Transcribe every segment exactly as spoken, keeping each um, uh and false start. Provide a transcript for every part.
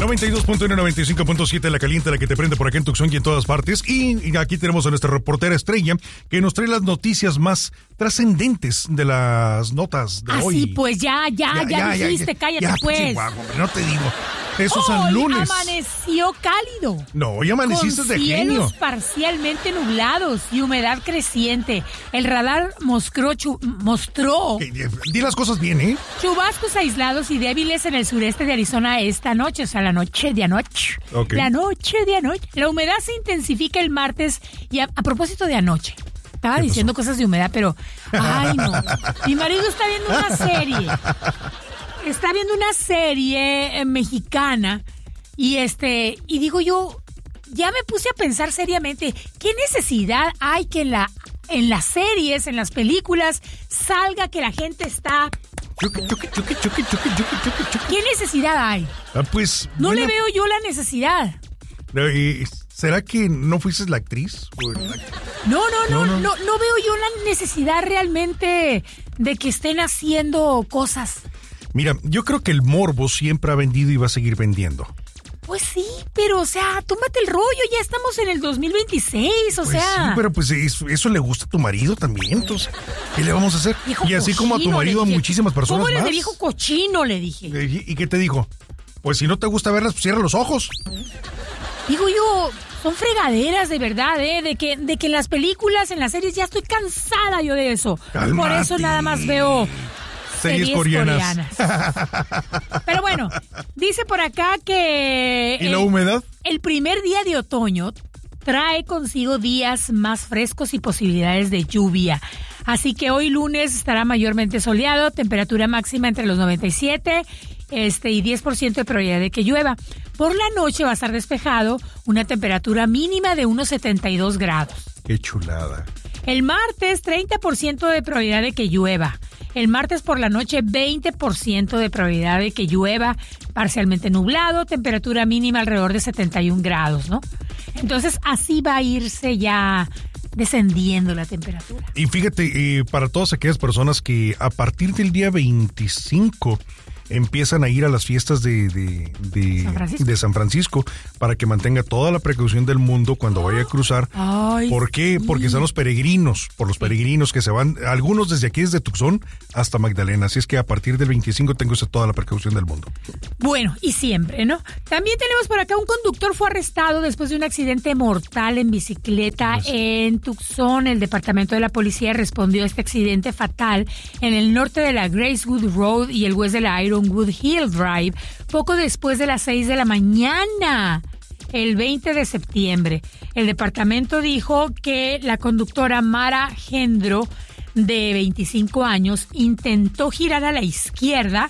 noventa y dos punto uno, noventa y cinco punto siete, la caliente, la que te prende por acá en Tucson y en todas partes. Y, y aquí tenemos a nuestra reportera estrella que nos trae las noticias más trascendentes de las notas de ah, hoy. Sí, pues ya, ya, ya, ya, ya dijiste, ya, cállate ya, pues. Chihuahua, hombre, no te digo. Eso es hoy el lunes. Amaneció cálido. No, hoy amaneciste de genio. Con cielos parcialmente nublados y humedad creciente. El radar mostró, chu, mostró di las cosas bien, ¿eh? chubascos aislados y débiles en el sureste de Arizona esta noche, o sea, la noche de anoche. Okay. La noche de anoche. La humedad se intensifica el martes y a, a propósito de anoche. Estaba diciendo pasó? cosas de humedad, pero ay no. Mi marido está viendo una serie. Está viendo una serie eh, mexicana y este y digo yo, ya me puse a pensar seriamente, ¿qué necesidad hay que en la en las series, en las películas salga que la gente está Chuque, chuque, chuque, chuque, chuque, chuque, chuque, chuque. ¿Qué necesidad hay? Ah, pues no bueno, le veo yo la necesidad. Eh, ¿Será que no fuiste la actriz? No, no, no, no, no, no, no veo yo la necesidad realmente de que estén haciendo cosas. Mira, yo creo que el morbo siempre ha vendido y va a seguir vendiendo. Pues sí, pero, o sea, tómate el rollo, ya estamos en el dos mil veintiséis, o pues sea... sí, pero pues eso, eso le gusta a tu marido también, entonces, ¿qué le vamos a hacer? Viejo y así cochino, como a tu marido, dije, a muchísimas personas ¿cómo eres más. de viejo cochino? Le dije. ¿Y, ¿Y qué te dijo? Pues si no te gusta verlas, pues cierra los ojos. Digo yo, son fregaderas de verdad, ¿eh? De que, de que en las películas, en las series, ya estoy cansada yo de eso. Cálmate. Por eso nada más veo... Series, series coreanas. coreanas. Pero bueno, dice por acá que... ¿Y la humedad? El primer día de otoño trae consigo días más frescos y posibilidades de lluvia. Así que hoy lunes estará mayormente soleado, temperatura máxima entre los noventa y siete este, y diez por ciento de probabilidad de que llueva. Por la noche va a estar despejado, una temperatura mínima de unos setenta y dos grados. ¡Qué chulada! El martes, treinta por ciento de probabilidad de que llueva. El martes por la noche, veinte por ciento de probabilidad de que llueva, parcialmente nublado, temperatura mínima alrededor de setenta y un grados, ¿no? Entonces, así va a irse ya descendiendo la temperatura. Y fíjate, eh, para todas aquellas personas que a partir del día veinticinco empiezan a ir a las fiestas de, de, de, ¿San Francisco? de San Francisco para que mantenga toda la precaución del mundo cuando vaya a cruzar. Ay, ¿Por qué? sí. Porque son los peregrinos, por los peregrinos que se van, algunos desde aquí, desde Tucson hasta Magdalena. Así es que a partir del veinticinco tengo toda la precaución del mundo. Bueno, y siempre, ¿no? También tenemos por acá un conductor fue arrestado después de un accidente mortal en bicicleta pues, en Tucson. El departamento de la policía respondió a este accidente fatal en el norte de la Gracewood Road y el west de la Ironwood Hill Drive, poco después de las seis de la mañana, el veinte de septiembre. El departamento dijo que la conductora Mara Gendro, de veinticinco años, intentó girar a la izquierda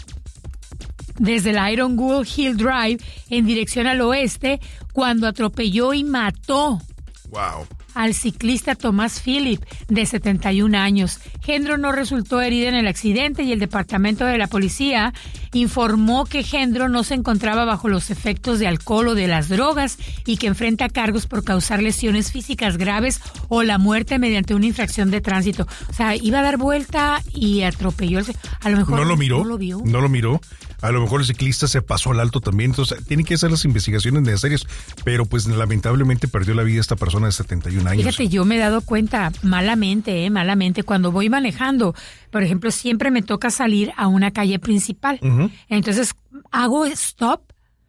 desde la Ironwood Hill Drive en dirección al oeste cuando atropelló y mató wow. al ciclista Tomás Philip, de setenta y un años. Gendro no resultó herido en el accidente y el departamento de la policía informó que Gendro no se encontraba bajo los efectos de alcohol o de las drogas y que enfrenta cargos por causar lesiones físicas graves o la muerte mediante una infracción de tránsito. O sea, iba a dar vuelta y atropelló. El, a lo mejor no lo miró. No lo vio. No lo miró. A lo mejor el ciclista se pasó al alto también, entonces tienen que hacer las investigaciones necesarias, pero pues lamentablemente perdió la vida esta persona de setenta y un años. Fíjate, yo me he dado cuenta malamente, eh, malamente, cuando voy manejando, por ejemplo, siempre me toca salir a una calle principal, uh-huh. Entonces hago stop,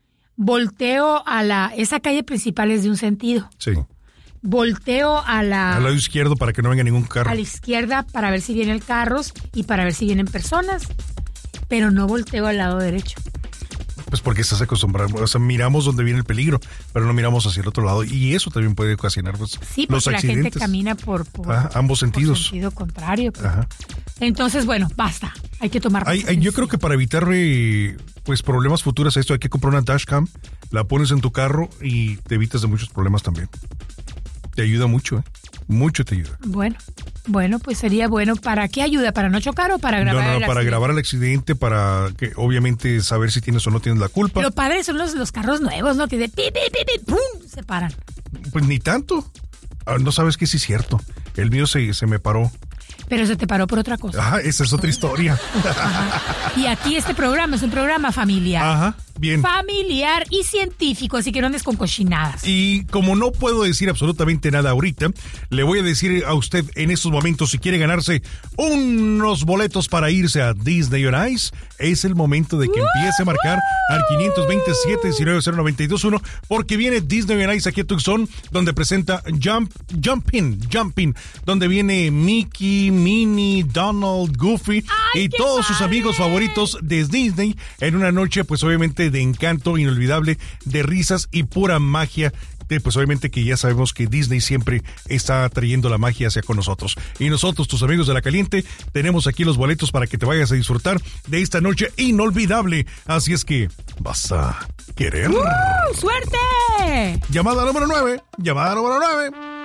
volteo a la, esa calle principal es de un sentido. Sí. Volteo a la... Al lado izquierdo para que no venga ningún carro. A la izquierda para ver si vienen carros y para ver si vienen personas. Pero no volteo al lado derecho. Pues porque estás acostumbrado, o sea, miramos donde viene el peligro, pero no miramos hacia el otro lado y eso también puede ocasionar pues, sí, los accidentes. Sí, porque la gente camina por, por Ajá, ambos sentidos. Por sentido contrario. Pues. Ajá. Entonces, bueno, basta. Hay que tomar. Hay, hay, yo creo que para evitar eh, pues problemas futuros a esto hay que comprar una dashcam, la pones en tu carro y te evitas de muchos problemas también. Te ayuda mucho, ¿eh? Mucho te ayuda. Bueno, bueno, pues sería bueno. ¿Para qué ayuda? ¿Para no chocar o para grabar no, no, el para accidente? grabar el accidente, para que obviamente saber si tienes o no tienes la culpa. Lo padre son los, los carros nuevos, ¿no? Que de pi, pi, pi, pi, pum, se paran. Pues ni tanto. Ah, no sabes que sí es cierto. El mío se, se me paró. Pero se te paró por otra cosa. Ajá, esa es otra historia. Ajá. Y aquí este programa es un programa familiar. Ajá. Bien. familiar y científico, así que no andes con cochinadas. Y como no puedo decir absolutamente nada ahorita, le voy a decir a usted en estos momentos, si quiere ganarse unos boletos para irse a Disney on Ice, es el momento de que empiece a marcar al quinientos veintisiete, diecinueve cero noventa y dos uno, porque viene Disney on Ice aquí a Tucson, donde presenta Jump, Jumpin', Jumpin', donde viene Mickey, Minnie, Donald, Goofy Ay, y todos padre. sus amigos favoritos de Disney en una noche, pues obviamente de encanto inolvidable, de risas y pura magia. De, pues obviamente que ya sabemos que Disney siempre está trayendo la magia hacia con nosotros. Y nosotros, tus amigos de La Caliente, tenemos aquí los boletos para que te vayas a disfrutar de esta noche inolvidable. Así es que, ¿vas a querer? ¡Uh, suerte! Llamada número nueve. Llamada número nueve.